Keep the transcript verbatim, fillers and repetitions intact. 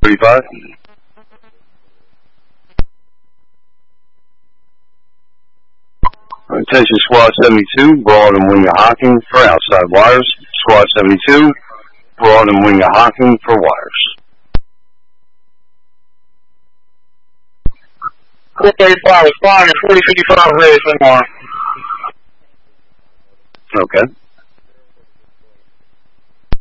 thirty-five. Attention Squad seventy-two, Broad and Winger Hocking for outside wires. Squad seventy-two, Broad and Winger Hocking for wires. four thirty-five, responding, forty fifty-five, ready for more. Okay.